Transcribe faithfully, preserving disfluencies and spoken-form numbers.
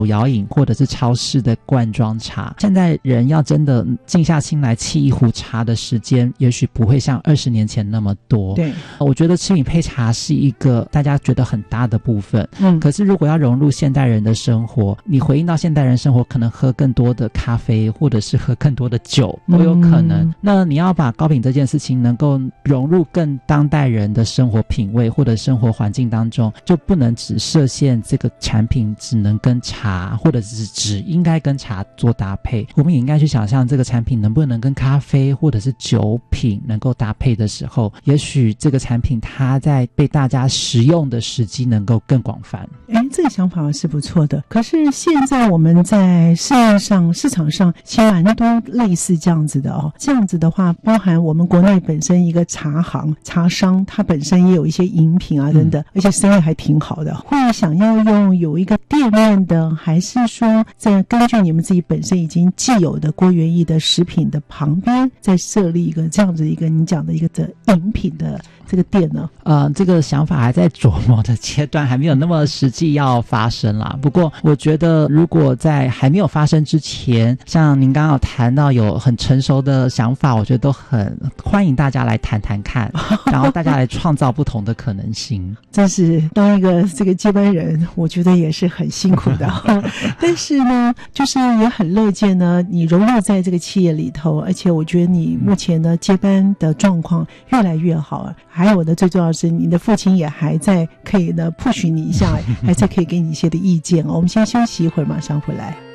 摇饮或者是超市的罐装茶。现在人要真的静下心来沏一壶茶的时间也许不会像二十年前那么多。 对， 我觉得吃饮配茶是一个大家觉得很大的部分， 嗯， 可是如果要融入现代人的生活，你回应到现代人生活可能喝更多的咖啡或者是喝更多的酒都有可能、嗯、那你要把糕饼这件事情能够融入更当代人的生活品味或者生活环境当中，就不能只设限这个产品只能跟茶或者是只应该跟茶做搭配，我们也应该去想象这个产品能不能跟咖啡或者是酒品能够搭配的时候，也许这个产品它在被大家食用的时机能够更广泛。 诶，这个想法是不错的。可是现在我们在市面上市场上其实蛮多类似这样子的哦。这样子的话包含我们国内本身一个茶行茶商，它本身也有一些饮品啊等等、嗯、而且生意还挺好的，会想要用有一个店面的，还是说在根据你们自己本身已经既有的郭元益的食品的旁边再设立一个这样子一个你讲的一个的饮品的这个店呢？ 呃，这个想法还在琢磨的阶段，还没有那么实际要发生啦。不过我觉得如果在还没有发生之前，像您刚刚有谈到有很成熟的想法，我觉得都很欢迎大家来谈谈看然后大家来创造不同的可能性。 真是当一个这个接班人我觉得也是很辛苦的但是呢就是也很乐见呢你融入在这个企业里头，而且我觉得你目前呢接班的状况越来越好啊。还有呢最重要的是你的父亲也还在可以呢 push 你一下还在可以给你一些的意见、哦、我们先休息一会儿马上回来。